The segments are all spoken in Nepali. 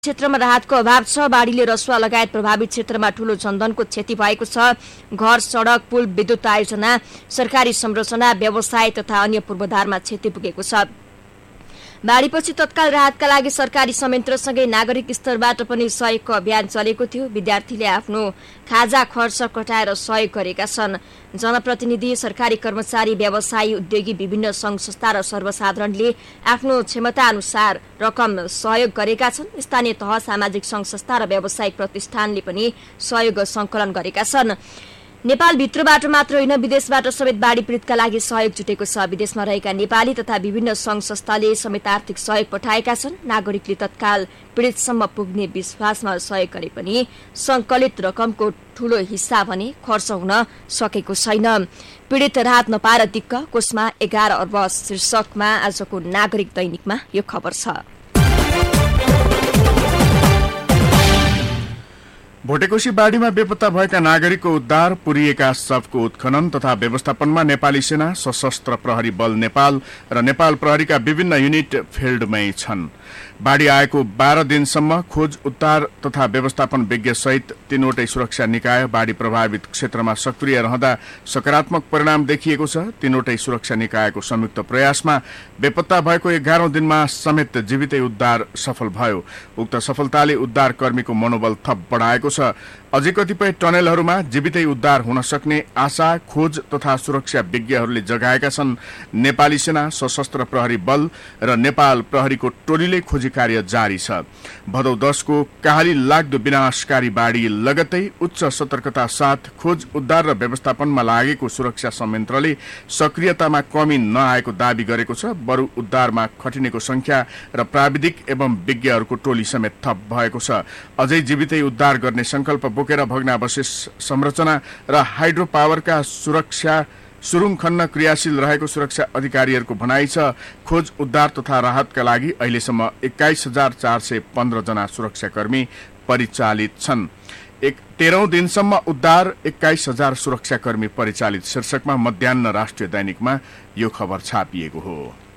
क्षेत्रमा राहतको अभाव छ। बाढीले रसुवा लगायत प्रभावित क्षेत्रमा ठूलो जनधनको क्षति भएको छ। घर, सडक, पुल, विद्युत आयोजना, सरकारी संरचना, व्यवसाय तथा अन्य पूर्वाधारमा क्षति पुगेको छ। बाढीपछि तत्काल राहतका लागि सरकारी संयन्त्रसँगै नागरिक स्तरबाट पनि सहयोगको अभियान चलेको थियो। विद्यार्थीले आफ्नो खाजा खर्च कटाएर सहयोग गरेका छन्। जनप्रतिनिधि, सरकारी कर्मचारी, व्यवसायी, उद्योगी, विभिन्न संघ संस्था र सर्वसाधारणले आफ्नो क्षमता अनुसार रकम सहयोग गरेका छन्। स्थानीय तह, सामाजिक संघ संस्था र व्यावसायिक प्रतिष्ठानले पनि सहयोग संकलन गरेका छन्। नेपालभित्रबाट मात्र होइन, विदेशबाट समेत बाढी पीडितका लागि सहयोग जुटेको छ। विदेशमा रहेका नेपाली तथा विभिन्न संघ संस्थाले समेत आर्थिक सहयोग पठाएका छन्। नागरिकले तत्काल पीडितसम्म पुग्ने विश्वासमा सहयोग गरे पनि संकलित रकमको ठूलो हिस्सा भने खर्च हुन सकेको छैन। पीडित राहत नपाएर दिक्क, कोषमा 11 अर्ब शीर्षकमा आजको नागरिक दैनिकमा यो खबर छ। भोटेकोशी बाढीमा बेपत्ता भएका नागरिकको उद्धार, पुरिएका शवको उत्खनन तथा व्यवस्थापनमा नेपाली सेना, सशस्त्र प्रहरी बल नेपाल र नेपाल प्रहरीका विभिन्न युनिट फिल्डमै छन्। बाढी आएको 12 दिनसम्म खोज, उद्धार तथा व्यवस्थापन विज्ञ सहित 3वटै सुरक्षा निकाय बाढी प्रभावित क्षेत्रमा सक्रिय रहँदा सकारात्मक परिणाम देखिएको छ। 3वटै सुरक्षा निकायको संयुक्त प्रयासमा बेपत्ता भएको 11औं दिनमा समेत जीवितै उद्धार सफल भयो। उक्त सफलताले उद्धार कर्मीको मनोबल थप बढाएको छ। अझै कतिपय टनेलहरूमा जीवितै उद्धार हुन सक्ने आशा खोज तथा सुरक्षा विज्ञहरूले जगाएका छन्। नेपाली सेना, सशस्त्र प्रहरी बल र नेपाल प्रहरीको टोलीले खोजी कार्य जारी छ। भदौ 10 को काहाली लाग्दो विनाशकारी बाढी लगत्तै उच्च सतर्कता साथ खोज, उद्धार र व्यवस्थापनमा लागेको सुरक्षा संयन्त्रले सक्रियतामा कमी नआएको दावी गरेको छ। बरु उद्धारमा खटिनेको संख्या र प्राविधिक एवं विज्ञहरूको टोली समेत थप भएको छ। अझै जीवितै उद्धार गर्ने संकल्प बोकेर भग्नावशेष संरचना र हाइड्रो पावरका सुरुङ खन्न क्रियाशील रहेको सुरक्षा अधिकारीहरूको भनाइ छ। खोज, उद्धार तथा राहतका लागि अहिलेसम्म 21,415 जना सुरक्षाकर्मी परिचालित छन्। 13औं दिनसम्म उद्धार, 21,000 सुरक्षाकर्मी परिचालित शीर्षकमा मध्याह्न राष्ट्रिय दैनिकमा यो खबर छापिएको हो।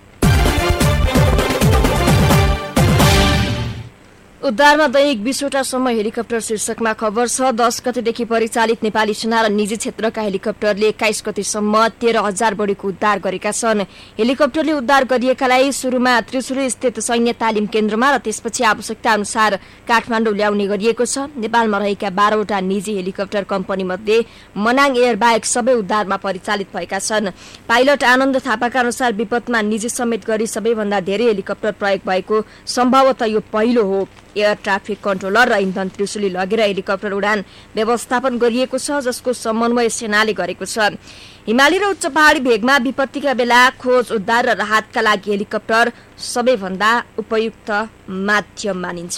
उद्धारमा दैनिक 20वटासम्म हेलिकप्टर शीर्षकमा खबर छ। 10 गतेदेखि परिचालित नेपाली सेना र निजी क्षेत्रका हेलिकप्टरले 21 गतेसम्म 13,000 बढीको उद्धार गरेका छन्। हेलिकप्टरले उद्धार गरिएकालाई सुरुमा त्रिशुली स्थित सैन्य तालिम केन्द्रमा र त्यसपछि आवश्यकता अनुसार काठमाडौँ ल्याउने गरिएको छ। नेपालमा रहेका 12वटा निजी हेलिकप्टर कम्पनी मध्ये मनाङ एयर बाहेक सबै उद्धारमा परिचालित भएका छन्। पाइलट आनन्द थापाका अनुसार विपदमा निजी समेत गरी सबैभन्दा धेरै हेलिकप्टर प्रयोग भएको सम्भवतः यो पहिलो हो। एयर ट्राफिक कन्ट्रोलर र इन्धन त्रिशुली लगेर हेलिकप्टर उडान व्यवस्थापन गरिएको छ, जसको समन्वय सेनाले गरेको छ। हिमाली र उच्च पहाडी भेगमा विपत्तिका बेला खोज, उद्धार र राहतका लागि हेलिकप्टर सबैभन्दा उपयुक्त माध्यम मानिन्छ।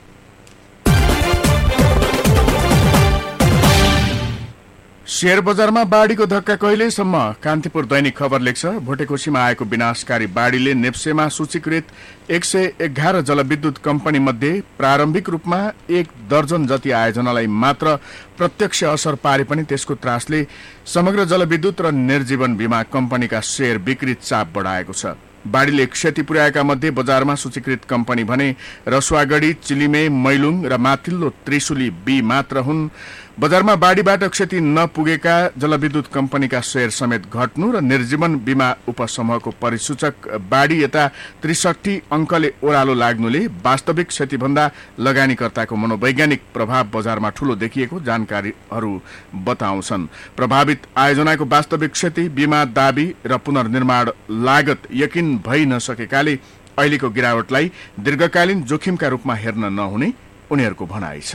शेयर बजारमा बाढीको धक्का कहिलेसम्म? कान्तिपुर दैनिक खबर लेख्छ, भोटेकोशीमा आएको विनाशकारी बाढीले नेप्सेमा सूचीकृत 111 जलविद्युत कम्पनी मध्ये प्रारम्भिक रूपमा 1 दर्जन जति आयोजनालाई मात्र प्रत्यक्ष असर पारे पनि त्यसको त्रासले समग्र जलविद्युत र निर्जीवन बीमा कम्पनीका शेयर बिक्री चाप बढाएको छ। बाढीले क्षति पुर्याएका मध्ये बजारमा सूचीकृत कम्पनी भने रसुवागढी, चिलिमे, मैलुङ र माथिल्लो त्रिशुली बी मात्र हुन्। बजारमा बाढीबाट क्षति नपुगेका जलविद्युत कम्पनीका शेयर समेत घट्नु र निर्जीवन बीमा उपसमूहको परिसूचक बाढी यता 63 अङ्कले ओह्रालो लाग्नुले वास्तविक क्षतिभन्दा लगानीकर्ताको मनोवैज्ञानिक प्रभाव बजारमा ठूलो देखिएको जानकारीहरू बताउँछन्। प्रभावित आयोजनाको वास्तविक क्षति, बीमा दावी र पुनर्निर्माण लागत यकिन भइ नसकेकाले अहिलेको गिरावटलाई दीर्घकालीन जोखिमका रूपमा हेर्न नहुने उनीहरूको भनाइ छ।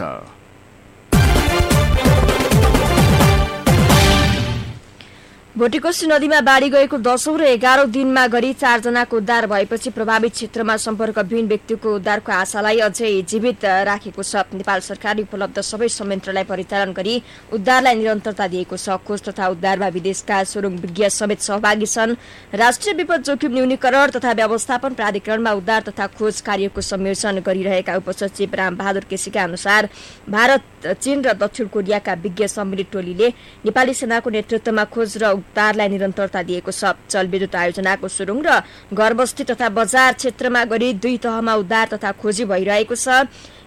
भोटेकोशी नदीमा बाढी गएको 10औं र 11औं दिनमा गरी 4 जनाको उद्धार भएपछि प्रभावित क्षेत्रमा सम्पर्कविहीन व्यक्तिको उद्धारको आशालाई अझै जीवित राखेको छ। नेपाल सरकारले उपलब्ध सबै संयन्त्रलाई परिचालन गरी उद्धारलाई निरन्तरता दिएको छ। खोज तथा उद्धारमा विदेशका सुरुङ विज्ञ समेत सहभागी छन्। राष्ट्रिय विपद जोखिम न्यूनीकरण तथा व्यवस्थापन प्राधिकरणमा उद्धार तथा खोज कार्यको संयोजन गरिरहेका उपसचिव रामबहादुर केसीका अनुसार भारत, चीन र दक्षिण कोरियाका विज्ञ सम्मिलित टोलीले नेपाली सेनाको नेतृत्वमा खोज र तारलाई निरन्तरता दिएको छ। जलविद्युत आयोजनाको सुरुङ र घरबस्ती तथा बजार क्षेत्रमा गरी 2 तहमा उद्धार तथा खोजी भइरहेको छ।